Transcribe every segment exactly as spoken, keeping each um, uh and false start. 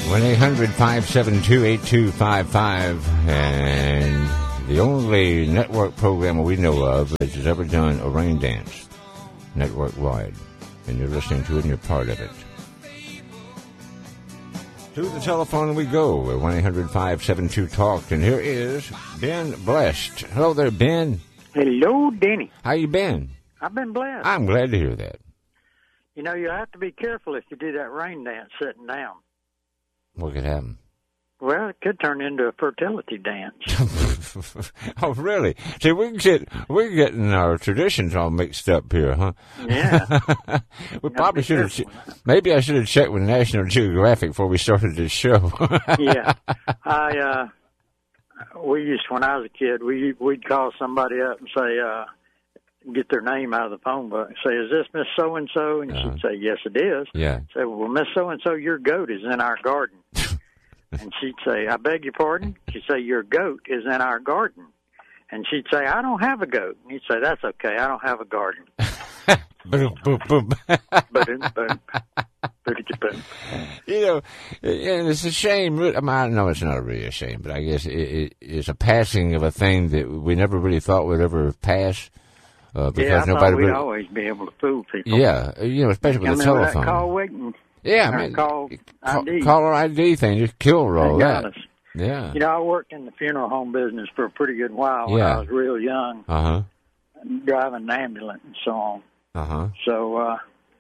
one eight hundred five seven two eight two five five, and the only network program we know of that has ever done a rain dance network-wide, and you're listening to it and you're part of it. To the telephone we go at one eight hundred five seven two talk, and here is Ben Blessed. Hello there, Ben. Hello, Denny. How you been? I've been blessed. I'm glad to hear that. You know, you have to be careful if you do that rain dance sitting down. What could happen? Well, it could turn into a fertility dance. Oh, really? See, we get we're getting our traditions all mixed up here, huh? Yeah. We probably should have. Che- maybe I should have checked with National Geographic before we started this show. Yeah. I uh, we used when I was a kid, we we'd call somebody up and say, uh, get their name out of the phone book. Say, is this Miss So and So? And Uh-huh. she'd say, yes, it is. Yeah. Say, well, Miss So and So, your goat is in our garden. And she'd say, I beg your pardon? She'd say, your goat is in our garden. And she'd say, I don't have a goat. And he'd say, that's okay, I don't have a garden. Boom, boom, boom. Boom, boom. Boom. You know, and it's a shame. I mean, I know it's not really a shame, but I guess it, it, it's a passing of a thing that we never really thought would ever pass. Uh, because yeah, I nobody thought we'd really, always be able to fool people. Yeah, you know, especially with Come the in with telephone. that call waiting. Yeah, I Or mean, call I D. caller I D thing, just kill all They got that. us. Yeah. You know, I worked in the funeral home business for a pretty good while when Yeah. I was real young, Uh huh. driving an ambulance and so on. Uh huh. So uh,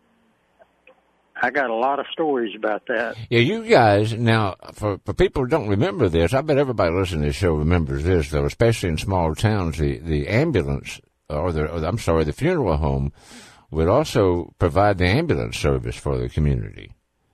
I got a lot of stories about that. Yeah, you guys, now, for, for people who don't remember this, I bet everybody listening to this show remembers this, though, especially in small towns, the, the ambulance, or the, or the, I'm sorry, the funeral home would also provide the ambulance service for the community.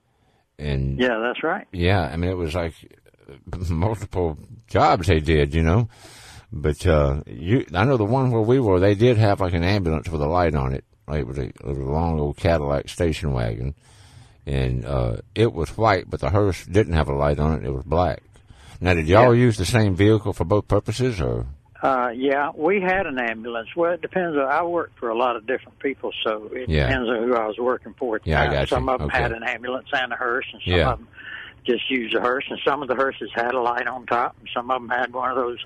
And Yeah, that's right. yeah, I mean, it was like multiple jobs they did, you know. But uh, you, I know the one where we were, they did have like an ambulance with a light on it. Like it was a, it was a long old Cadillac station wagon. And uh, it was white, but the hearse didn't have a light on it. It was black. Now, did y'all Yeah. use the same vehicle for both purposes, or? Uh, yeah, we had an ambulance. Well, it depends. I worked for a lot of different people, so it Yeah. depends on who I was working for at the Yeah, I time. got you. Some of them Okay. had an ambulance and a hearse, and some Yeah. of them just used a hearse, and some of the hearses had a light on top, and some of them had one of those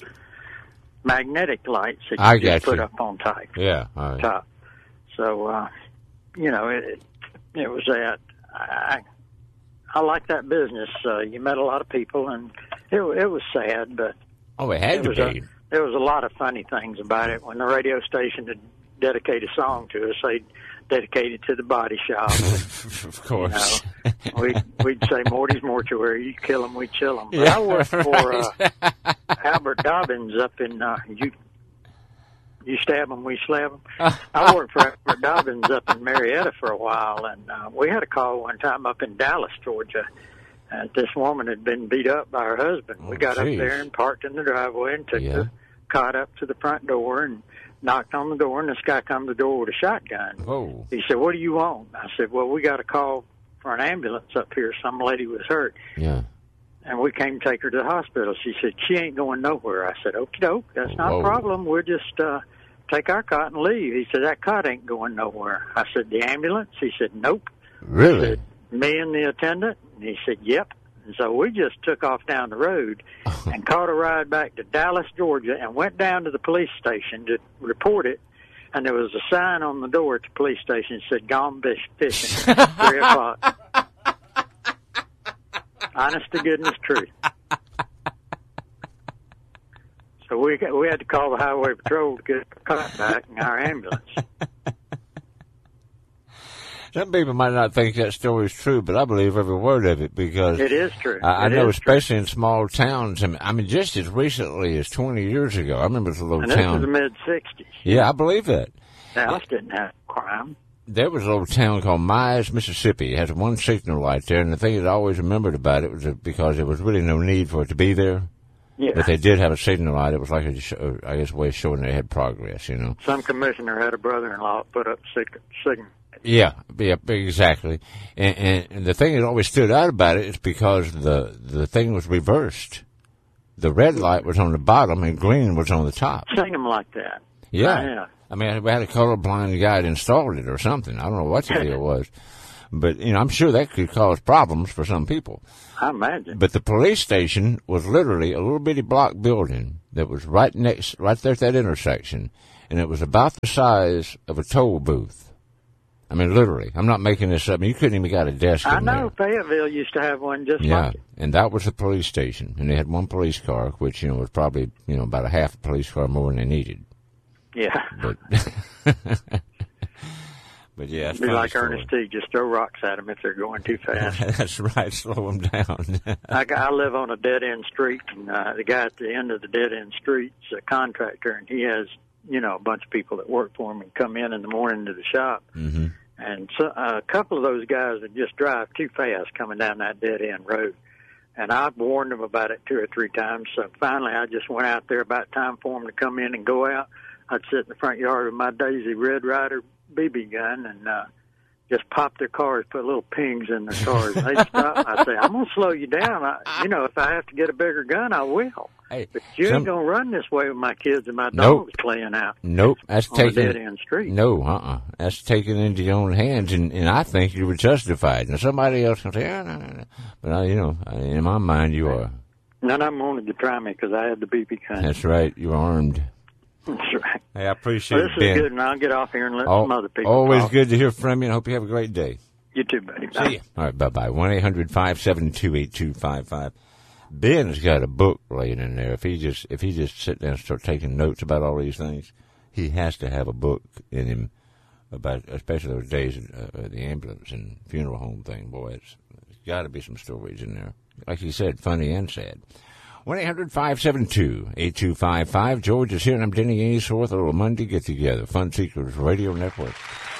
magnetic lights that you I just got put you. up on top. Yeah. All right. top. So, uh, you know, it, it was that. I, I like that business. Uh, you met a lot of people, and it, it was sad, but Oh, it had it to was be. a, there was a lot of funny things about it. When the radio station would dedicate a song to us, they'd dedicate it to the body shop. Of course. You know, we'd, we'd say, Morty's Mortuary, you kill them, we chill them. But Yeah, I worked for right. uh, Albert Dobbins up in, uh, you you stab them, we slab them. I worked for Albert Dobbins up in Marietta for a while, and uh, we had a call one time up in Dallas, Georgia. Uh, this woman had been beat up by her husband. Oh, we got geez. up there and parked in the driveway and took Yeah. the cot up to the front door and knocked on the door, and this guy come to the door with a shotgun. Whoa. He said, what do you want? I said, well, we got a call for an ambulance up here. Some lady was hurt. Yeah. And we came to take her to the hospital. She said, she ain't going nowhere. I said, okie doke, that's not Whoa. a problem. We'll just uh, take our cot and leave. He said, that cot ain't going nowhere. I said, the ambulance? He said, nope. Really? I said, me and the attendant? And he said, yep. And so we just took off down the road and caught a ride back to Dallas, Georgia, and went down to the police station to report it. And there was a sign on the door at the police station that said, gone fish- fishing, three o'clock. Honest to goodness truth. So we got, we had to call the highway patrol to get our car back in our ambulance. Some people might not think that story is true, but I believe every word of it because It is true. I, I It know, is true. especially in small towns. I mean, I mean, just as recently as twenty years ago, I remember this little And this was town. the mid sixties. Yeah, I believe that. Dallas didn't have crime. There was a little town called Mize, Mississippi. It has one signal light there, and the thing that I always remembered about it was that because there was really no need for it to be there. Yeah. But they did have a signal light. It was like, a, show- I guess, a way of showing they had progress, you know. Some commissioner had a brother-in-law put up sig- signal. Yeah, yeah, exactly. And, and, and the thing that always stood out about it is because the the thing was reversed. The red light was on the bottom and green was on the top. Sing them like that. Yeah. Yeah. I mean, we had a colorblind guy that installed it or something. I don't know what the deal was. But, you know, I'm sure that could cause problems for some people. I imagine. But the police station was literally a little bitty block building that was right next, right there at that intersection, and it was about the size of a toll booth. I mean, literally. I'm not making this up. You couldn't even got a desk in I know there. Fayetteville used to have one just Yeah, like it. and that was the police station, and they had one police car, which, you know, was probably, you know, about a half a police car more than they needed. Yeah. But, but yeah, it's Be funny like story. Ernest T. Just throw rocks at them if they're going too fast. That's right. Slow them down. I, I live on a dead end street, and uh, the guy at the end of the dead end street's a contractor, and he has, you know, a bunch of people that work for him and come in in the morning to the shop. Mm-hmm. And so, uh, a couple of those guys that just drive too fast coming down that dead end road. And I've warned them about it two or three times. So finally, I just went out there about time for them to come in and go out. I'd sit in the front yard with my Daisy Red Ryder B B gun and uh, just pop their cars, put little pings in their cars. They'd stop. I say, I'm going to slow you down. I, you know, if I have to get a bigger gun, I will. Hey, but you some, ain't going to run this way with my kids and my dogs nope, playing out. Nope. That's on taking, a dead-end street. No, uh-uh. That's taken into your own hands, and, and I think you were justified. Now, somebody else can say, oh, no, no, no. But, I, you know, in my mind, you are. None of them wanted to try me because I had the B B gun. That's right. You're armed. That's right. Hey, I appreciate well, it, this Ben. is good, and I'll get off here and let All, some other people Always talk. good to hear from you, and I hope you have a great day. You too, buddy. Bye. See you. All right, bye-bye. one eight hundred five seven two eight two five five. Ben's got a book laying in there. If he just if he just sit down and start taking notes about all these things, he has to have a book in him about, especially those days uh, at the ambulance and funeral home thing. Boy, it's, there's got to be some stories in there. Like he said, funny and sad. one eight hundred five seven two eight two five five. George is here, and I'm Denny Ainsworth. A little Monday get-together. Fun Seekers Radio Network.